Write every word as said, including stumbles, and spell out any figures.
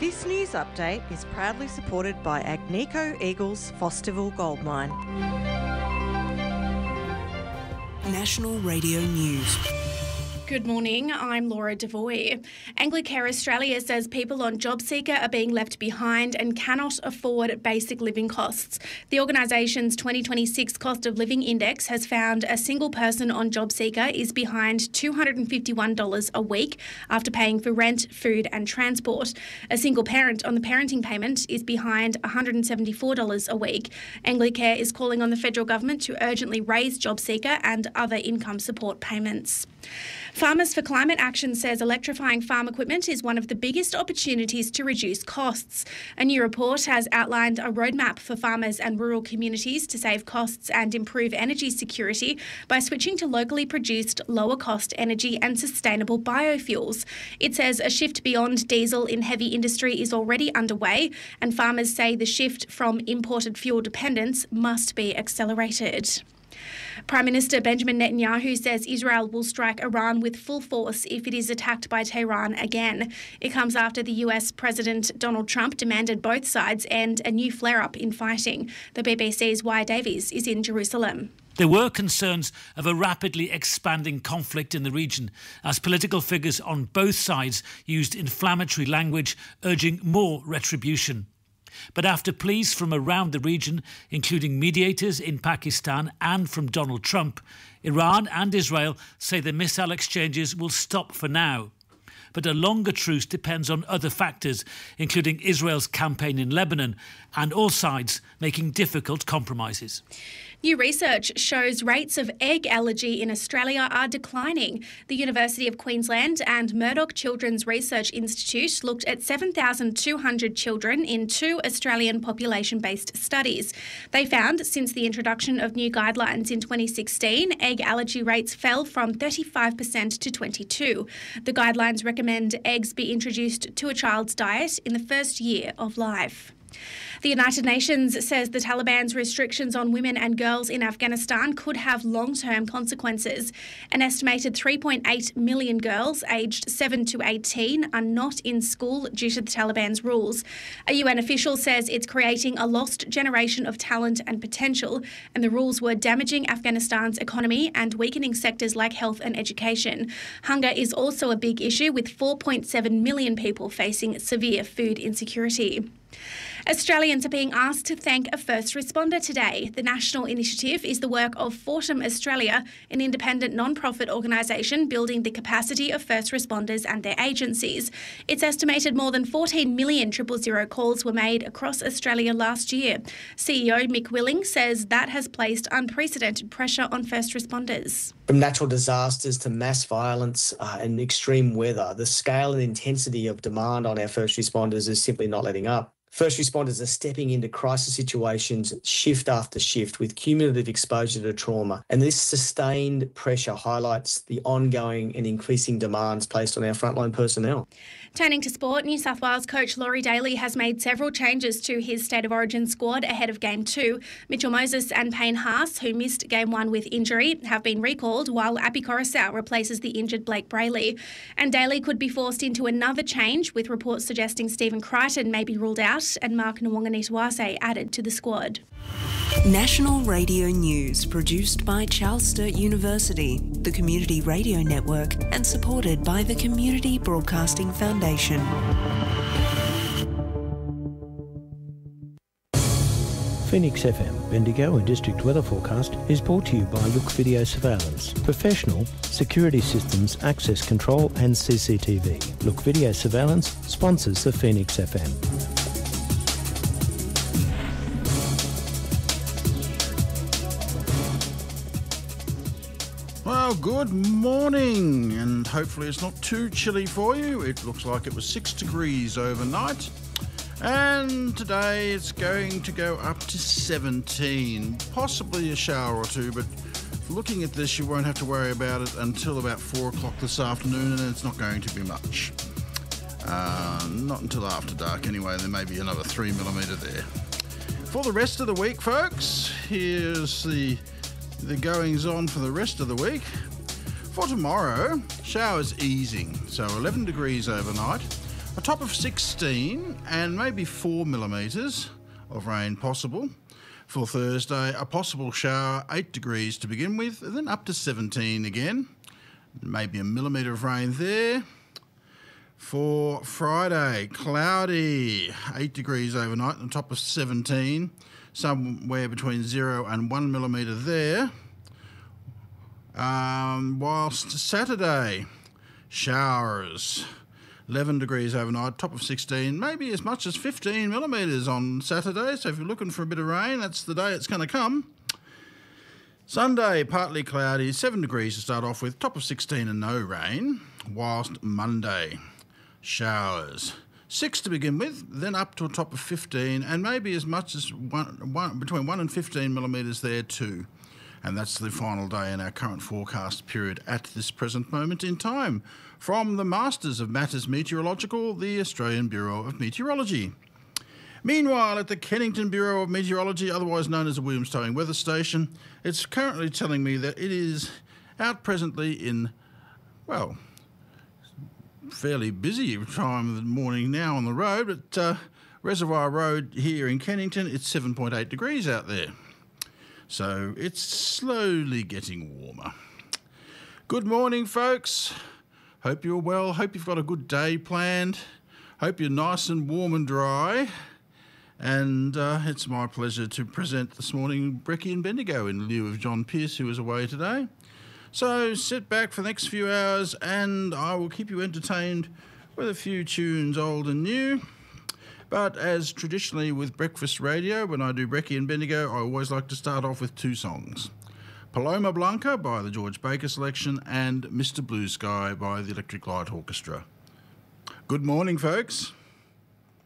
This news update is proudly supported by Agnico Eagles Fosterville Gold Mine. National Radio News. Good morning, I'm Laura Devoy. Anglicare Australia says people on JobSeeker are being left behind and cannot afford basic living costs. The organisation's twenty twenty-six Cost of Living Index has found a single person on JobSeeker is behind two hundred fifty-one dollars a week after paying for rent, food and transport. A single parent on the parenting payment is behind one hundred seventy-four dollars a week. Anglicare is calling on the federal government to urgently raise JobSeeker and other income support payments. Farmers for Climate Action says electrifying farm equipment is one of the biggest opportunities to reduce costs. A new report has outlined a roadmap for farmers and rural communities to save costs and improve energy security by switching to locally produced, lower-cost energy and sustainable biofuels. It says a shift beyond diesel in heavy industry is already underway, and farmers say the shift from imported fuel dependence must be accelerated. Prime Minister Benjamin Netanyahu says Israel will strike Iran with full force if it is attacked by Tehran again. It comes after the U S President Donald Trump demanded both sides end a new flare-up in fighting. The B B C's Wyatt Davies is in Jerusalem. There were concerns of a rapidly expanding conflict in the region as political figures on both sides used inflammatory language urging more retribution. But after pleas from around the region, including mediators in Pakistan and from Donald Trump, Iran and Israel say the missile exchanges will stop for now. But a longer truce depends on other factors, including Israel's campaign in Lebanon and all sides making difficult compromises. New research shows rates of egg allergy in Australia are declining. The University of Queensland and Murdoch Children's Research Institute looked at seven thousand two hundred children in two Australian population-based studies. They found since the introduction of new guidelines in twenty sixteen, egg allergy rates fell from thirty-five percent to twenty-two percent. The guidelines recommend eggs be introduced to a child's diet in the first year of life. The United Nations says the Taliban's restrictions on women and girls in Afghanistan could have long-term consequences. An estimated three point eight million girls aged seven to eighteen are not in school due to the Taliban's rules. A U N official says it's creating a lost generation of talent and potential, and the rules were damaging Afghanistan's economy and weakening sectors like health and education. Hunger is also a big issue, with four point seven million people facing severe food insecurity. Australians are being asked to thank a first responder today. The national initiative is the work of Fortum Australia, an independent non-profit organisation building the capacity of first responders and their agencies. It's estimated more than fourteen million triple zero calls were made across Australia last year. C E O Mick Willing says that has placed unprecedented pressure on first responders. From natural disasters to mass violence uh, and extreme weather, the scale and intensity of demand on our first responders is simply not letting up. First responders are stepping into crisis situations shift after shift with cumulative exposure to trauma, and this sustained pressure highlights the ongoing and increasing demands placed on our frontline personnel. Turning to sport, New South Wales coach Laurie Daly has made several changes to his State of Origin squad ahead of Game two. Mitchell Moses and Payne Haas, who missed Game one with injury, have been recalled, while Api Coruscant replaces the injured Blake Brayley. And Daly could be forced into another change, with reports suggesting Stephen Crichton may be ruled out and Mark Nwanganitwase added to the squad. National Radio News, produced by Charles Sturt University, the Community Radio Network, and supported by the Community Broadcasting Foundation. Phoenix F M, Bendigo and District Weather Forecast is brought to you by Look Video Surveillance. Professional, security systems, access control and C C T V. Look Video Surveillance sponsors the Phoenix F M. Well, good morning, and hopefully it's not too chilly for you. It looks like it was six degrees overnight, and today it's going to go up to seventeen, possibly a shower or two, but looking at this, you won't have to worry about it until about four o'clock this afternoon, and it's not going to be much. Uh, not until after dark anyway. There may be another three millimetre there. For the rest of the week, folks, here's the the goings on for the rest of the week. For tomorrow, showers easing, so eleven degrees overnight. A top of sixteen and maybe four millimetres of rain possible. For Thursday, a possible shower, eight degrees to begin with, and then up to seventeen again. Maybe a millimetre of rain there. For Friday, cloudy, eight degrees overnight, on top of seventeen. Somewhere between zero and one millimetre there. Um, whilst Saturday, showers, eleven degrees overnight, top of sixteen, maybe as much as fifteen millimetres on Saturday. So if you're looking for a bit of rain, that's the day it's going to come. Sunday, partly cloudy, seven degrees to start off with, top of sixteen and no rain. Whilst Monday, showers, six to begin with, then up to a top of fifteen, and maybe as much as one, one, between one and fifteen millimetres there too. And that's the final day in our current forecast period at this present moment in time. From the Masters of Matters Meteorological, the Australian Bureau of Meteorology. Meanwhile, at the Kennington Bureau of Meteorology, otherwise known as the Williams Towing Weather Station, it's currently telling me that it is out presently in, well, fairly busy time of the morning now on the road, but uh, Reservoir Road here in Kennington, it's seven point eight degrees out there. So it's slowly getting warmer. Good morning, folks. Hope you're well. Hope you've got a good day planned. Hope you're nice and warm and dry. And uh, it's my pleasure to present this morning Brekkie and Bendigo in lieu of John Pearce, who is away today. So sit back for the next few hours and I will keep you entertained with a few tunes old and new. But as traditionally with breakfast radio, when I do Brekkie and Bendigo, I always like to start off with two songs. Paloma Blanca by the George Baker Selection and Mister Blue Sky by the Electric Light Orchestra. Good morning, folks.